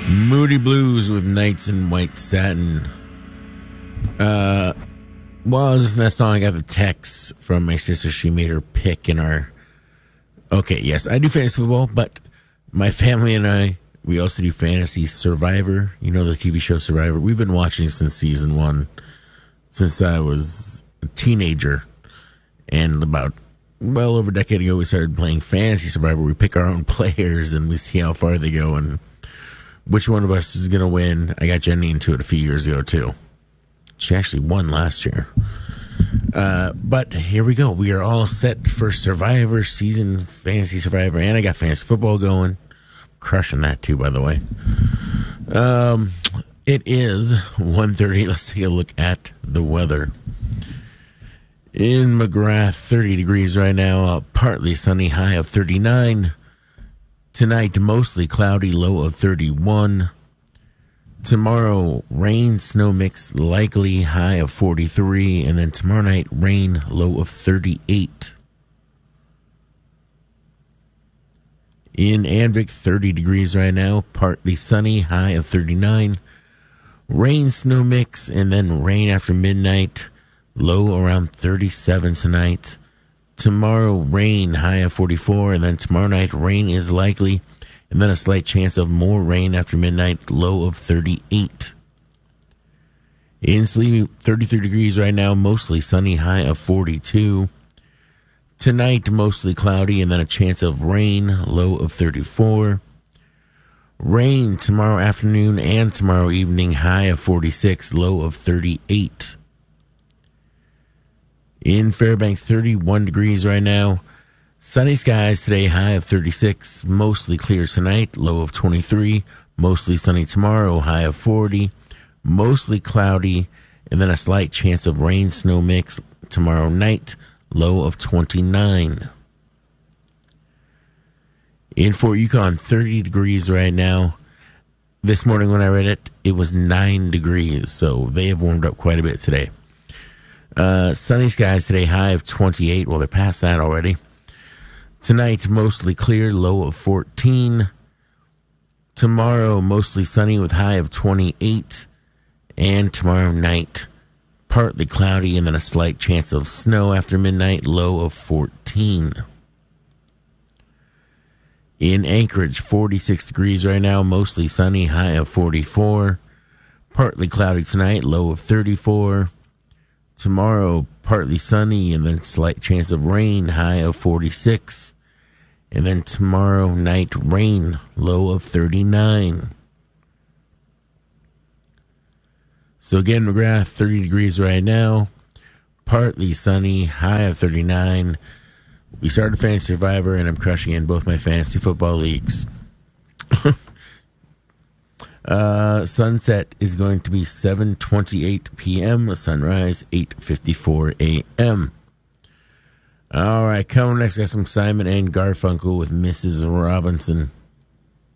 Moody Blues with Nights in White Satin. Well, this is that song. I got the text from my sister. She made her pick in our... Okay, yes, I do fantasy football, but my family and I, we also do fantasy Survivor. You know the TV show Survivor? We've been watching since season 1, since I was a teenager. And about, well, over a decade ago, we started playing fantasy Survivor. We pick our own players, and we see how far they go, and which one of us is going to win. I got Jenny into it a few years ago, too. She actually won last year. But here we go. We are all set for Survivor season, Fantasy Survivor, and I got Fantasy Football going. Crushing that, too, by the way. It is 1:30. Let's take a look at the weather. In McGrath, 30 degrees right now. Partly sunny, high of 39. Tonight, mostly cloudy, low of 31. Tomorrow, rain, snow mix, likely, high of 43. And then tomorrow night, rain, low of 38. In Anvik, 30 degrees right now. Partly sunny, high of 39. Rain, snow mix, and then rain after midnight. Low around 37 tonight. Tomorrow, rain, high of 44. And then tomorrow night, rain is likely. And then a slight chance of more rain after midnight, low of 38. In Sleepy, 33 degrees right now, mostly sunny, high of 42. Tonight, mostly cloudy, and then a chance of rain, low of 34. Rain tomorrow afternoon and tomorrow evening, high of 46, low of 38. In Fairbanks, 31 degrees right now. Sunny skies today, high of 36. Mostly clear tonight, low of 23. Mostly sunny tomorrow, high of 40. Mostly cloudy, and then a slight chance of rain, snow mix tomorrow night, low of 29. In Fort Yukon, 30 degrees right now. This morning when I read it, it was 9 degrees, so they have warmed up quite a bit today. Sunny skies today, high of 28. Well, they're past that already. Tonight, mostly clear, low of 14. Tomorrow, mostly sunny with high of 28. And tomorrow night, partly cloudy and then a slight chance of snow after midnight, low of 14. In Anchorage, 46 degrees right now, mostly sunny, high of 44. Partly cloudy tonight, low of 34. Tomorrow, partly sunny and then slight chance of rain, high of 46. And then tomorrow night, rain, low of 39. So again, McGrath, 30 degrees right now. Partly sunny, high of 39. We started Fantasy Survivor, and I'm crushing in both my fantasy football leagues. Sunset is going to be 7:28 p.m. Sunrise, 8:54 a.m. All right, coming next, got some Simon and Garfunkel with Mrs. Robinson.